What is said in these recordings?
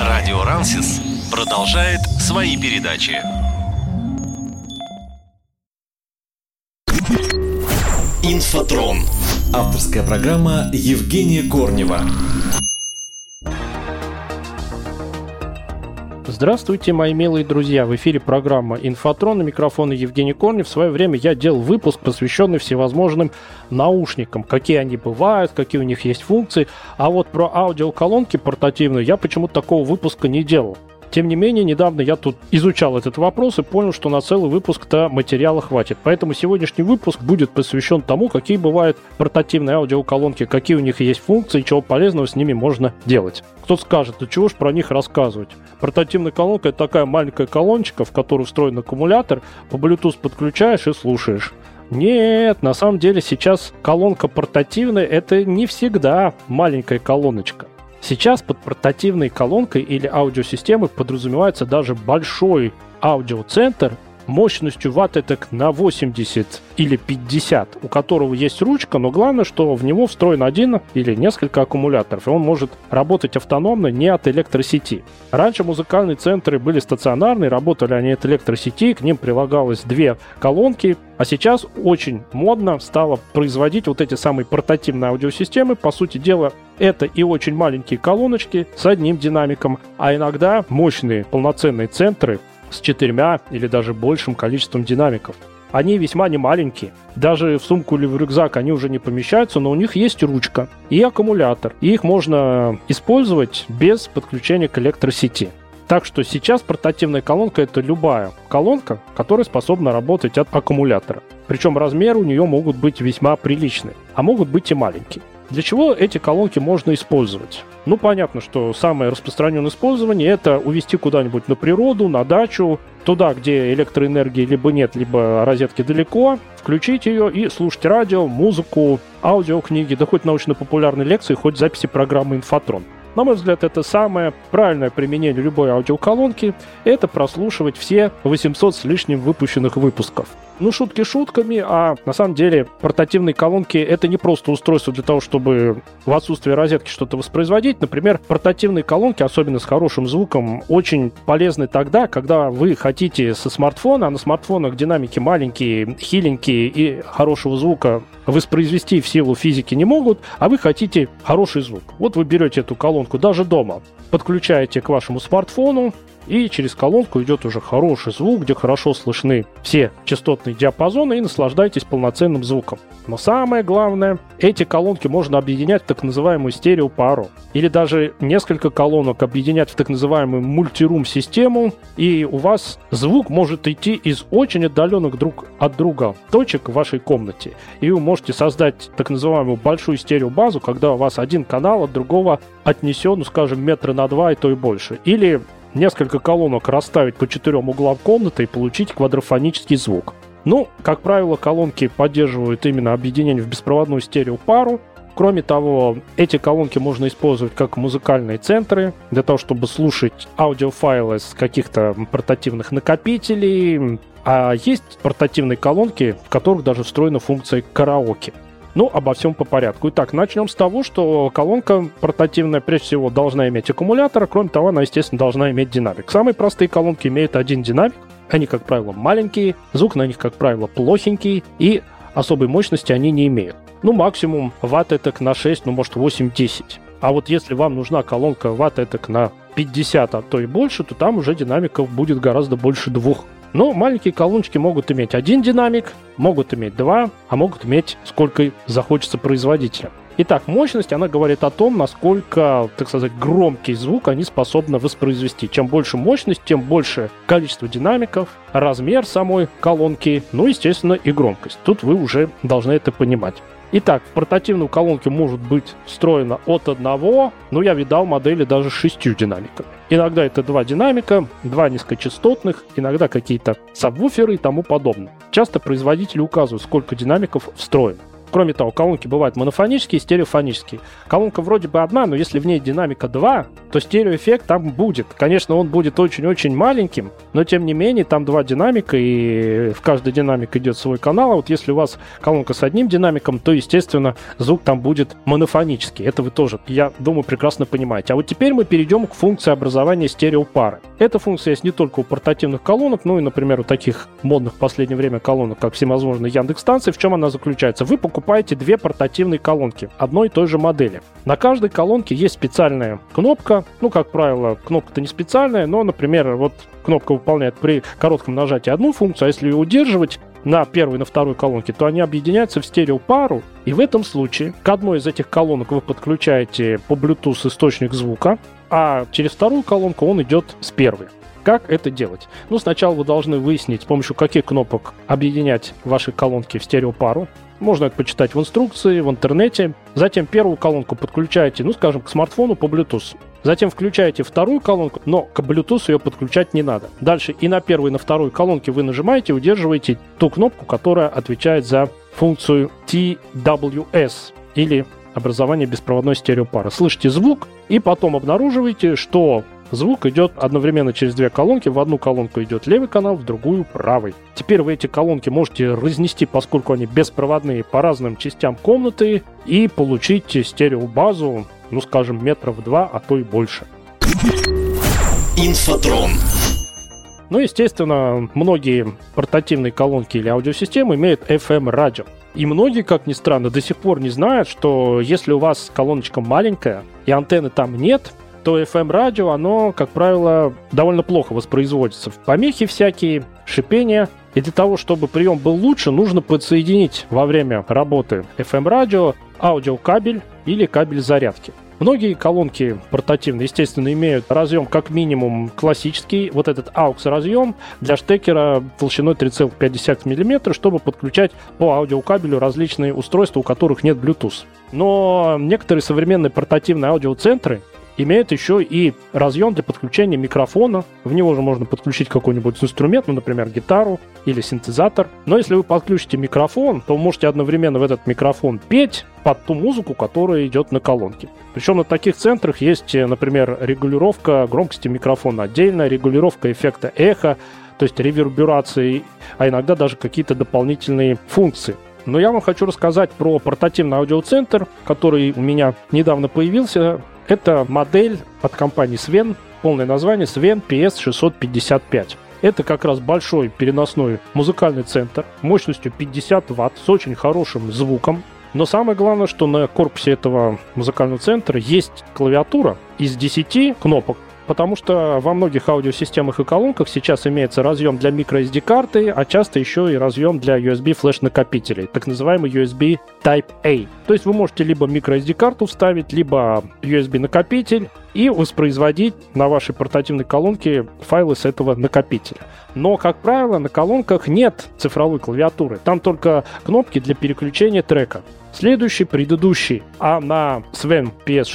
Радио Рансис продолжает свои передачи. Инфотрон. Авторская программа Евгения Корнева. Здравствуйте, мои милые друзья! В эфире программа «Инфотрон», на микрофоне Евгений Корнев. В свое время я делал выпуск, посвященный всевозможным наушникам. Какие они бывают, какие у них есть функции. А вот про аудиоколонки портативные я почему-то такого выпуска не делал. Тем не менее, недавно я тут изучал этот вопрос и понял, что на целый выпуск-то материала хватит. Поэтому сегодняшний выпуск будет посвящен тому, какие бывают портативные аудиоколонки, какие у них есть функции, чего полезного с ними можно делать. Кто-то скажет, да чего ж про них рассказывать? Портативная колонка — это такая маленькая колончика, в которую встроен аккумулятор, по Bluetooth подключаешь и слушаешь. Нет, на самом деле сейчас колонка портативная — это не всегда маленькая колоночка. Сейчас под портативной колонкой или аудиосистемой подразумевается даже большой аудиоцентр мощностью ватт этак на 80 или 50, у которого есть ручка, но главное, что в него встроен один или несколько аккумуляторов, и он может работать автономно, не от электросети. Раньше музыкальные центры были стационарные, работали они от электросети, к ним прилагалось две колонки, а сейчас очень модно стало производить вот эти самые портативные аудиосистемы. По сути дела, это и очень маленькие колоночки с одним динамиком, а иногда мощные полноценные центры с 4 или даже большим количеством динамиков. Они весьма не маленькие. Даже в сумку или в рюкзак они уже не помещаются, но у них есть ручка и аккумулятор. И их можно использовать без подключения к электросети. Так что сейчас портативная колонка — это любая колонка, которая способна работать от аккумулятора. Причем размеры у нее могут быть весьма приличные, а могут быть и маленькие. Для чего эти колонки можно использовать? Ну, понятно, что самое распространенное использование — это увезти куда-нибудь на природу, на дачу, туда, где электроэнергии либо нет, либо розетки далеко, включить ее и слушать радио, музыку, аудиокниги, да хоть научно-популярные лекции, хоть записи программы «Инфотрон». На мой взгляд, это самое правильное применение любой аудиоколонки — это прослушивать все 800 с лишним выпущенных выпусков. Ну, шутки шутками, а на самом деле портативные колонки — это не просто устройство для того, чтобы в отсутствие розетки что-то воспроизводить. Например, портативные колонки, особенно с хорошим звуком, очень полезны тогда, когда вы хотите со смартфона, а на смартфонах динамики маленькие, хиленькие и хорошего звука воспроизвести в силу физики не могут, а вы хотите хороший звук. Вот вы берете эту колонку даже дома, подключаете к вашему смартфону, и через колонку идет уже хороший звук, где хорошо слышны все частотные диапазоны, и наслаждаетесь полноценным звуком. Но самое главное, эти колонки можно объединять в так называемую стереопару. Или даже несколько колонок объединять в так называемую мультирум-систему, и у вас звук может идти из очень отдаленных друг от друга точек в вашей комнате. И вы можете создать так называемую большую стереобазу, когда у вас один канал от другого отнесен, ну, скажем, 2 метра и то и больше. Или несколько колонок расставить по 4 углам комнаты и получить квадрофонический звук. Ну, как правило, колонки поддерживают именно объединение в беспроводную стереопару. Кроме того, эти колонки можно использовать как музыкальные центры для того, чтобы слушать аудиофайлы с каких-то портативных накопителей. А есть портативные колонки, в которых даже встроена функция караоке. Ну, обо всем по порядку. Итак, начнем с того, что колонка портативная прежде всего должна иметь аккумулятор, а кроме того, она, естественно, должна иметь динамик. Самые простые колонки имеют один динамик, они, как правило, маленькие, звук на них, как правило, плохенький, и особой мощности они не имеют. Ну, максимум ватт этак на 6, ну, может, 8-10. А вот если вам нужна колонка ватт этак на 50, а то и больше, то там уже динамиков будет гораздо больше 2. Но маленькие колоночки могут иметь один динамик, могут иметь 2, а могут иметь сколько захочется производителям. Итак, мощность, она говорит о том, насколько, так сказать, громкий звук они способны воспроизвести. Чем больше мощность, тем больше количество динамиков, размер самой колонки, ну, естественно, и громкость. Тут вы уже должны это понимать. Итак, в портативную колонку может быть встроено от 1, но я видал модели даже с 6 динамиками. Иногда это 2 динамика, 2 низкочастотных, иногда какие-то сабвуферы и тому подобное. Часто производители указывают, сколько динамиков встроено. Кроме того, колонки бывают монофонические и стереофонические. Колонка вроде бы одна, но если в ней динамика 2, то стереоэффект там будет. Конечно, он будет очень-очень маленьким, но тем не менее там 2 динамика, и в каждой динамике идет свой канал. А вот если у вас колонка с одним динамиком, то, естественно, звук там будет монофонический. Это вы тоже, я думаю, прекрасно понимаете. А вот теперь мы перейдем к функции образования стереопары. Эта функция есть не только у портативных колонок, но и, например, у таких модных в последнее время колонок, как всевозможные Яндекс-станции. В чем она заключается? Вы покупаете 2 портативные колонки одной и той же модели. На каждой колонке есть специальная кнопка. Ну, как правило, кнопка-то не специальная, но, например, вот кнопка выполняет при коротком нажатии одну функцию, а если ее удерживать на первой и на второй колонке, то они объединяются в стереопару, и в этом случае к одной из этих колонок вы подключаете по Bluetooth источник звука, а через вторую колонку он идет с первой. Как это делать? Ну, сначала вы должны выяснить, с помощью каких кнопок объединять ваши колонки в стереопару. Можно это почитать в инструкции, в интернете. Затем первую колонку подключаете, ну, скажем, к смартфону по Bluetooth. Затем включаете вторую колонку, но к Bluetooth ее подключать не надо. Дальше и на первой, и на второй колонке вы нажимаете и удерживаете ту кнопку, которая отвечает за функцию TWS, или образование беспроводной стереопары. Слышите звук, и потом обнаруживаете, что звук идет одновременно через 2 колонки. В одну колонку идет левый канал, в другую правый. Теперь вы эти колонки можете разнести, поскольку они беспроводные, по разным частям комнаты и получить стереобазу, ну, скажем, 2 метра, а то и больше. Инфотрон. Ну, естественно, многие портативные колонки или аудиосистемы имеют FM-радио. И многие, как ни странно, до сих пор не знают, что если у вас колоночка маленькая и антенны там нет, то FM-радио, оно, как правило, довольно плохо воспроизводится. Помехи всякие, шипения. И для того, чтобы прием был лучше, нужно подсоединить во время работы FM-радио аудиокабель или кабель зарядки. Многие колонки портативные, естественно, имеют разъем как минимум классический, вот этот AUX-разъем для штекера толщиной 3,5 мм, чтобы подключать по аудиокабелю различные устройства, у которых нет Bluetooth. Но некоторые современные портативные аудиоцентры имеют еще и разъем для подключения микрофона. В него же можно подключить какой-нибудь инструмент, ну, например, гитару или синтезатор. Но если вы подключите микрофон, то вы можете одновременно в этот микрофон петь под ту музыку, которая идет на колонке. Причем на таких центрах есть, например, регулировка громкости микрофона отдельно, регулировка эффекта эхо, то есть реверберации, а иногда даже какие-то дополнительные функции. Но я вам хочу рассказать про портативный аудиоцентр, который у меня недавно появился. Это модель от компании Sven, полное название Sven PS655. Это как раз большой переносной музыкальный центр мощностью 50 Вт с очень хорошим звуком. Но самое главное, что на корпусе этого музыкального центра есть клавиатура из 10 кнопок, потому что во многих аудиосистемах и колонках сейчас имеется разъем для microSD-карты, а часто еще и разъем для USB флеш-накопителей, так называемый USB Type-A. То есть вы можете либо microSD-карту вставить, либо USB-накопитель и воспроизводить на вашей портативной колонке файлы с этого накопителя. Но, как правило, на колонках нет цифровой клавиатуры, там только кнопки для переключения трека. Следующий, предыдущий, а на Sven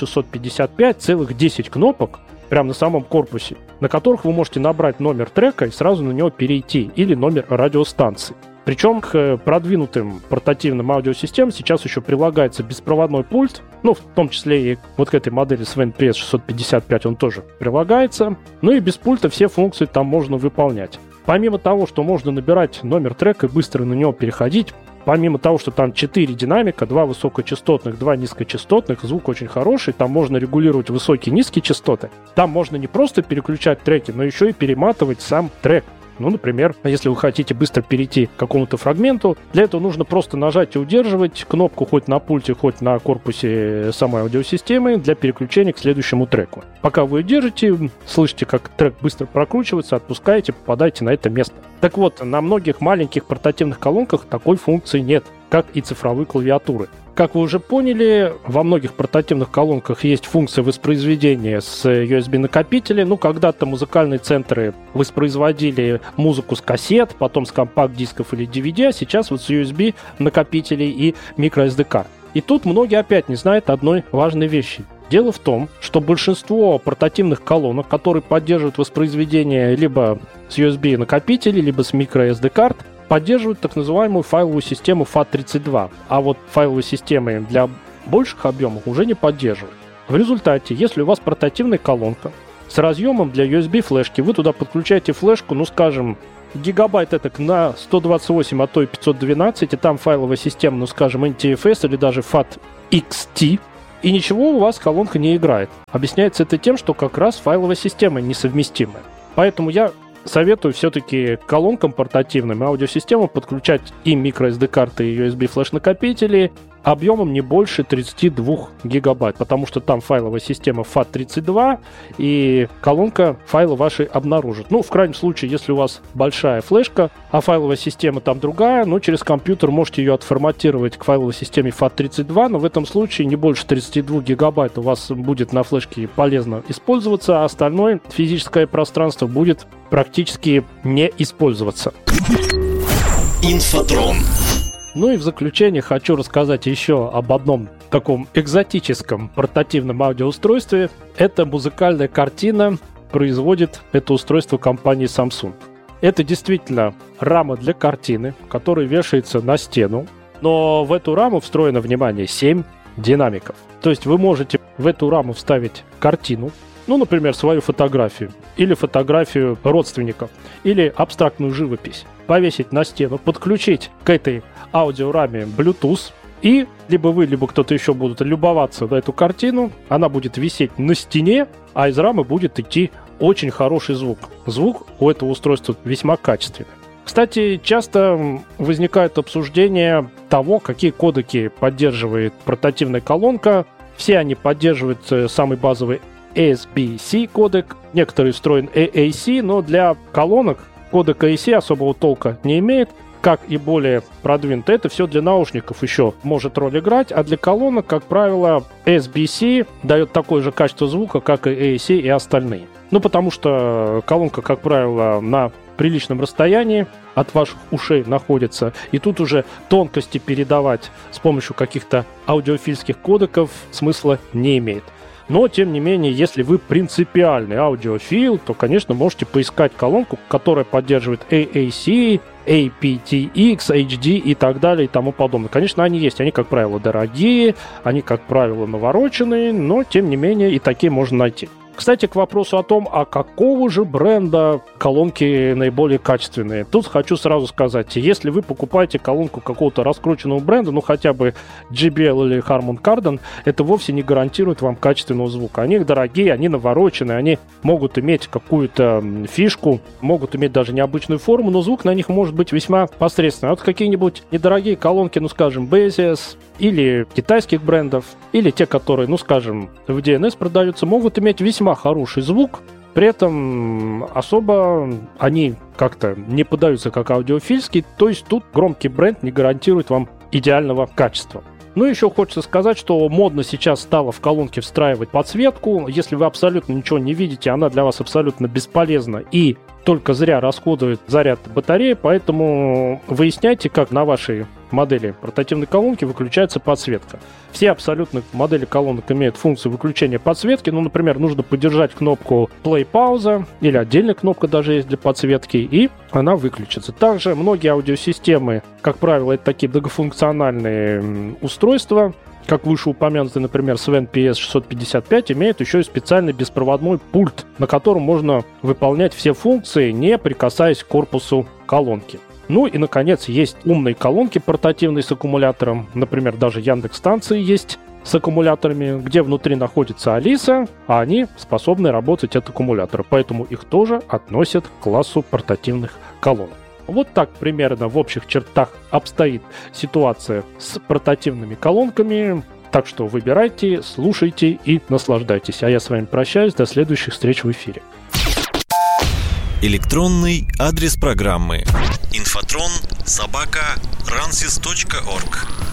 PS655 целых 10 кнопок, прямо на самом корпусе, на которых вы можете набрать номер трека и сразу на него перейти, или номер радиостанции. Причем к продвинутым портативным аудиосистемам сейчас еще прилагается беспроводной пульт, ну, в том числе и вот к этой модели Sven PS655 он тоже прилагается. Ну и без пульта все функции там можно выполнять. Помимо того, что можно набирать номер трека и быстро на него переходить, помимо того, что там 4 динамика, 2 высокочастотных, 2 низкочастотных, звук очень хороший, там можно регулировать высокие и низкие частоты. Там можно не просто переключать треки, но еще и перематывать сам трек. Ну, например, если вы хотите быстро перейти к какому-то фрагменту, для этого нужно просто нажать и удерживать кнопку хоть на пульте, хоть на корпусе самой аудиосистемы для переключения к следующему треку. Пока вы держите, слышите, как трек быстро прокручивается, отпускаете, попадаете на это место. Так вот, на многих маленьких портативных колонках такой функции нет, как и цифровой клавиатуры. Как вы уже поняли, во многих портативных колонках есть функция воспроизведения с USB-накопителя. Ну, когда-то музыкальные центры воспроизводили музыку с кассет, потом с компакт-дисков или DVD, а сейчас вот с USB-накопителей и microSD-карт. И тут многие опять не знают одной важной вещи. Дело в том, что большинство портативных колонок, которые поддерживают воспроизведение либо с USB-накопителей, либо с microSD-карт, поддерживают так называемую файловую систему FAT32, а вот файловые системы для больших объемов уже не поддерживают. В результате, если у вас портативная колонка с разъемом для USB флешки, вы туда подключаете флешку, ну скажем, гигабайт это на 128, а то и 512, и там файловая система, ну скажем, NTFS или даже FAT-XT, и ничего у вас колонка не играет. Объясняется это тем, что как раз файловая система несовместимая. Поэтому я советую все-таки колонкам портативным и аудиосистемам подключать и microSD-карты, и USB-флеш-накопители объемом не больше 32 гигабайт, потому что там файловая система FAT32, и колонка файлы ваши обнаружит. Ну, в крайнем случае, если у вас большая флешка, а файловая система там другая, ну, через компьютер можете ее отформатировать к файловой системе FAT32, но в этом случае не больше 32 гигабайт у вас будет на флешке полезно использоваться, а остальное физическое пространство будет практически не использоваться. Инфотрон. Ну и в заключение хочу рассказать еще об одном таком экзотическом портативном аудиоустройстве. Это музыкальная картина, производит это устройство компании Samsung. Это действительно рама для картины, которая вешается на стену, но в эту раму встроено, внимание, 7 динамиков. То есть вы можете в эту раму вставить картину, ну, например, свою фотографию, или фотографию родственников, или абстрактную живопись, повесить на стену, подключить к этой аудиораме Bluetooth, и либо вы, либо кто-то еще будут любоваться на эту картину, она будет висеть на стене, а из рамы будет идти очень хороший звук. Звук у этого устройства весьма качественный. Кстати, часто возникает обсуждение того, какие кодеки поддерживает портативная колонка. Все они поддерживают самый базовый SBC кодек, некоторые встроен AAC, но для колонок кодек AAC особого толка не имеет, как и более продвинутый. Это все для наушников еще может роль играть, а для колонок, как правило, SBC дает такое же качество звука, как и AAC и остальные. Ну, потому что колонка, как правило, на приличном расстоянии от ваших ушей находится, и тут уже тонкости передавать с помощью каких-то аудиофильских кодеков смысла не имеет. Но, тем не менее, если вы принципиальный аудиофил, то, конечно, можете поискать колонку, которая поддерживает AAC, aptX, HD и так далее и тому подобное. Конечно, они есть. Они, как правило, дорогие, они, как правило, навороченные, но, тем не менее, и такие можно найти. Кстати, к вопросу о том, а какого же бренда колонки наиболее качественные. Тут хочу сразу сказать, если вы покупаете колонку какого-то раскрученного бренда, ну хотя бы JBL или Harman Kardon, это вовсе не гарантирует вам качественного звука. Они дорогие, они навороченные, они могут иметь какую-то фишку, могут иметь даже необычную форму, но звук на них может быть весьма посредственный. А вот какие-нибудь недорогие колонки, ну скажем, Basis или китайских брендов, или те, которые, ну скажем, в DNS продаются, могут иметь весьма хороший звук, при этом особо они как-то не подаются как аудиофильские, то есть тут громкий бренд не гарантирует вам идеального качества. Ну, еще хочется сказать, что модно сейчас стало в колонке встраивать подсветку. Если вы абсолютно ничего не видите, она для вас абсолютно бесполезна и только зря расходует заряд батареи, поэтому выясняйте, как на вашей модели портативной колонки выключается подсветка. Все абсолютно модели колонок имеют функцию выключения подсветки. Ну, например, нужно подержать кнопку play-пауза или отдельная кнопка даже есть для подсветки, и она выключится. Также многие аудиосистемы, как правило, это такие многофункциональные устройства, как вышеупомянутый, например, Sven PS655, имеет еще и специальный беспроводной пульт, на котором можно выполнять все функции, не прикасаясь к корпусу колонки. Ну и, наконец, есть умные колонки портативные с аккумулятором. Например, даже Яндекс-станции есть с аккумуляторами, где внутри находится Алиса, а они способны работать от аккумулятора. Поэтому их тоже относят к классу портативных колонок. Вот так примерно в общих чертах обстоит ситуация с портативными колонками. Так что выбирайте, слушайте и наслаждайтесь. А я с вами прощаюсь. До следующих встреч в эфире. Электронный адрес программы: infotrон@ransys.org.